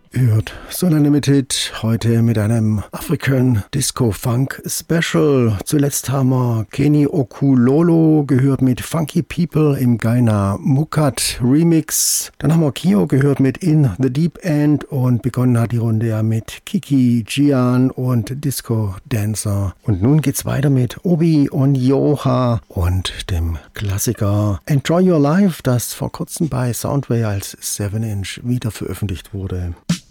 Hört Soul Unlimited heute mit einem African Disco Funk Special. Zuletzt haben wir Kenny Okulolo gehört mit Funky People im Gaina Mukat Remix. Dann haben wir Kio gehört mit In the Deep End und begonnen hat die Runde ja mit Kiki Gian und Disco Dancer. Und nun geht's weiter mit Obi Onyoha und dem Klassiker Enjoy Your Life, das vor kurzem bei Soundway als 7-Inch wieder veröffentlicht wurde.